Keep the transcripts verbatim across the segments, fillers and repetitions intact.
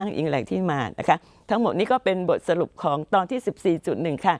อ้างอิงแหล่งที่มานะคะทั้งหมดนี้ก็เป็นบทสรุปของตอนที่ สิบสี่จุดหนึ่ง ค่ะ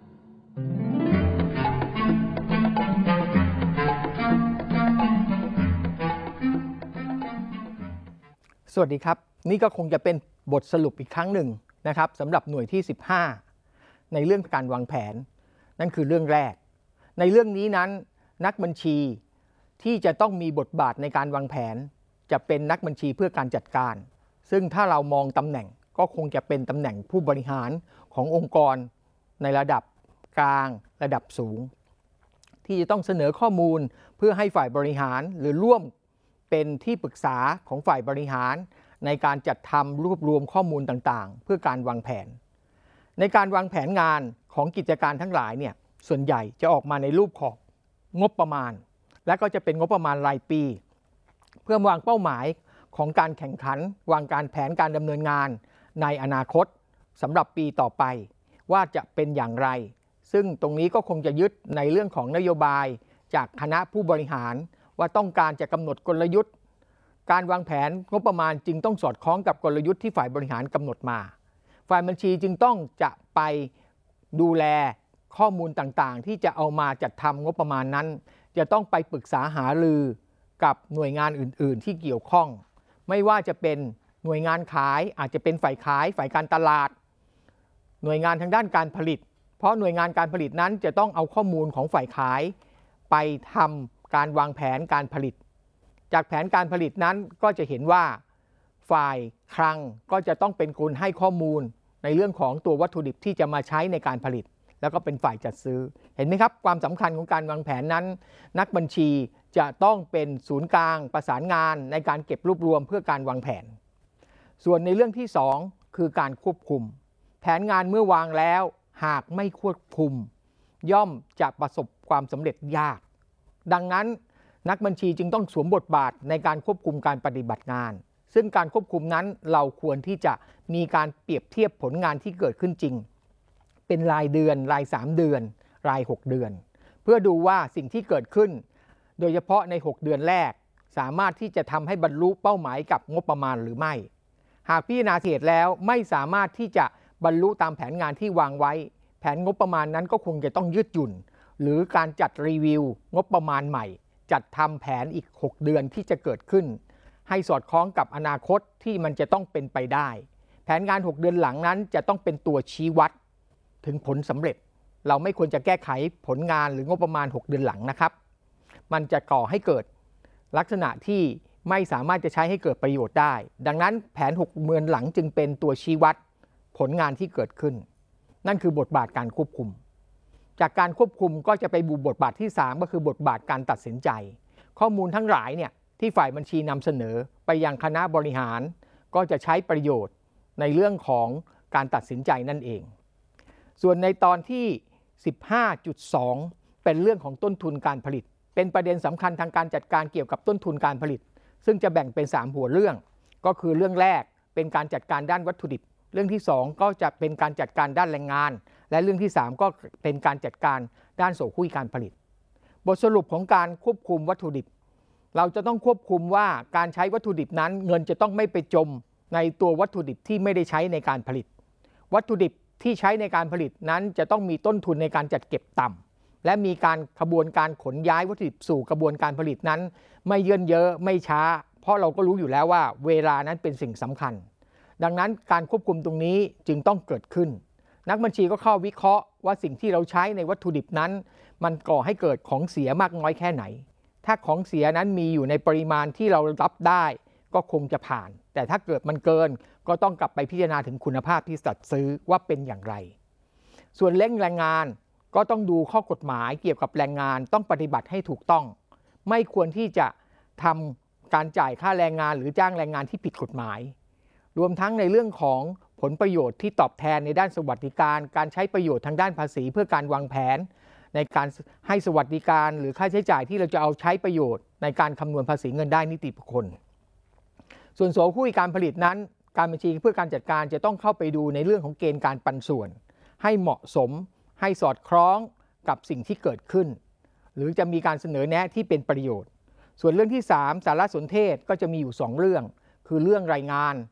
สวัสดีครับนี่ก็คงจะเป็นบทสรุปอีกครั้งหนึ่งนะครับสำหรับหน่วยที่สิบห้าในเรื่องการวางแผนนั่นคือเรื่องแรกในเรื่องนี้นั้นนักบัญชีที่จะต้องมีบทบาทในการวางแผนจะเป็นนักบัญชีเพื่อการจัดการซึ่งถ้าเรามองตำแหน่งก็คงจะเป็นตำแหน่งผู้บริหารขององค์กรในระดับกลางระดับสูงที่จะต้องเสนอข้อมูลเพื่อให้ฝ่ายบริหารหรือร่วมเป็นที่ปรึกษาของฝ่ายบริหารในการจัดทำรวบรวมข้อมูลต่างๆเพื่อการวางแผนในการวางแผนงานของกิจการทั้งหลายเนี่ยส่วนใหญ่จะออกมาในรูปของงบประมาณและก็จะเป็นงบประมาณรายปีเพื่อวางเป้าหมายของการแข่งขันวางการแผนการดำเนินงานในอนาคตสำหรับปีต่อไปว่าจะเป็นอย่างไรซึ่งตรงนี้ก็คงจะยึดในเรื่องของนโยบายจากคณะผู้บริหารว่าต้องการจะกำหนดกลยุทธ์การวางแผนงบประมาณจึงต้องสอดคล้องกับกลยุทธ์ที่ฝ่ายบริหารกำหนดมาฝ่ายบัญชีจึงต้องจะไปดูแลข้อมูลต่างๆที่จะเอามาจัดทำงบประมาณนั้นจะต้องไปปรึกษาหารือกับหน่วยงานอื่นๆที่เกี่ยวข้องไม่ว่าจะเป็นหน่วยงานขายอาจจะเป็นฝ่ายขายฝ่ายการตลาดหน่วยงานทางด้านการผลิตเพราะหน่วยงานการผลิตนั้นจะต้องเอาข้อมูลของฝ่ายขายไปทำการวางแผนการผลิตจากแผนการผลิตนั้นก็จะเห็นว่าฝ่ายคลังก็จะต้องเป็นคนให้ข้อมูลในเรื่องของตัววัตถุดิบที่จะมาใช้ในการผลิตแล้วก็เป็นฝ่ายจัดซื้อเห็นไหมครับความสำคัญของการวางแผนนั้นนักบัญชีจะต้องเป็นศูนย์กลางประสานงานในการเก็บรวบรวมเพื่อการวางแผนส่วนในเรื่องที่สองคือการควบคุมแผนงานเมื่อวางแล้วหากไม่ควบคุมย่อมจะประสบความสำเร็จยากดังนั้นนักบัญชีจึงต้องสวมบทบาทในการควบคุมการปฏิบัติงานซึ่งการควบคุมนั้นเราควรที่จะมีการเปรียบเทียบผลงานที่เกิดขึ้นจริงเป็นรายเดือนรายสามเดือนรายหกเดือนเพื่อดูว่าสิ่งที่เกิดขึ้นโดยเฉพาะในหกเดือนแรกสามารถที่จะทำให้บรรลุเป้าหมายกับงบประมาณหรือไม่หากพิจารณาเหตุแล้วไม่สามารถที่จะบรรลุตามแผนงานที่วางไว้แผนงบประมาณนั้นก็คงจะต้องยืดหยุ่นหรือการจัดรีวิวงบประมาณใหม่จัดทำแผนอีกหกเดือนที่จะเกิดขึ้นให้สอดคล้องกับอนาคตที่มันจะต้องเป็นไปได้แผนงานหกเดือนหลังนั้นจะต้องเป็นตัวชี้วัดถึงผลสำเร็จเราไม่ควรจะแก้ไขผลงานหรืองบประมาณหกเดือนหลังนะครับมันจะก่อให้เกิดลักษณะที่ไม่สามารถจะใช้ให้เกิดประโยชน์ได้ดังนั้นแผนหกเดือนหลังจึงเป็นตัวชี้วัดผลงานที่เกิดขึ้นนั่นคือบทบาทการควบคุมจากการควบคุมก็จะไปบูบทบาทที่สามก็คือบทบาทการตัดสินใจข้อมูลทั้งหลายเนี่ยที่ฝ่ายบัญชีนำเสนอไปยังคณะบริหารก็จะใช้ประโยชน์ในเรื่องของการตัดสินใจนั่นเองส่วนในตอนที่ สิบห้าจุดสอง เป็นเรื่องของต้นทุนการผลิตเป็นประเด็นสำคัญทางการจัดการเกี่ยวกับต้นทุนการผลิตซึ่งจะแบ่งเป็นสามหัวเรื่องก็คือเรื่องแรกเป็นการจัดการด้านวัตถุดิบเรื่องที่สองก็จะเป็นการจัดการด้านแรงงานและเรื่องที่สามก็เป็นการจัดการด้านโซ่หุ้ยการผลิตบทสรุปของการควบคุมวัตถุดิบเราจะต้องควบคุมว่าการใช้วัตถุดิบนั้นเงินจะต้องไม่ไปจมในตัววัตถุดิบที่ไม่ได้ใช้ในการผลิตวัตถุดิบที่ใช้ในการผลิตนั้นจะต้องมีต้นทุนในการจัดเก็บต่ำและมีการขบวนการขนย้ายวัตถุดิบสู่กระบวนการผลิตนั้นไม่เยินเยอะไม่ช้าเพราะเราก็รู้อยู่แล้วว่าเวลานั้นเป็นสิ่งสำคัญดังนั้นการควบคุมตรงนี้จึงต้องเกิดขึ้นนักบัญชีก็เข้าวิเคราะห์ว่าสิ่งที่เราใช้ในวัตถุดิบนั้นมันก่อให้เกิดของเสียมากน้อยแค่ไหนถ้าของเสียนั้นมีอยู่ในปริมาณที่เรารับได้ก็คงจะผ่านแต่ถ้าเกิดมันเกินก็ต้องกลับไปพิจารณาถึงคุณภาพที่จัดซื้อว่าเป็นอย่างไรส่วนเร่งแรงงานก็ต้องดูข้อกฎหมายเกี่ยวกับแรงงานต้องปฏิบัติให้ถูกต้องไม่ควรที่จะทำการจ่ายค่าแรงงานหรือจ้างแรงงานที่ผิดกฎหมายรวมทั้งในเรื่องของผลประโยชน์ที่ตอบแทนในด้านสวัสดิการการใช้ประโยชน์ทางด้านภาษีเพื่อการวางแผนในการให้สวัสดิการหรือค่าใช้จ่ายที่เราจะเอาใช้ประโยชน์ในการคำนวณภาษีเงินได้นิติบุคคลส่วนโซ่หุ้ยการผลิตนั้นการบัญชีเพื่อการจัดการจะต้องเข้าไปดูในเรื่องของเกณฑ์การปันส่วนให้เหมาะสมให้สอดคล้องกับสิ่งที่เกิดขึ้นหรือจะมีการเสนอแนะที่เป็นประโยชน์ส่วนเรื่องที่สามสารสนเทศก็จะมีอยู่สองเรื่องคือเรื่องรายงาน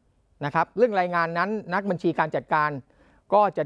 นะครับเรื่องรายงานนั้นนักบัญชีการจัดการก็จะ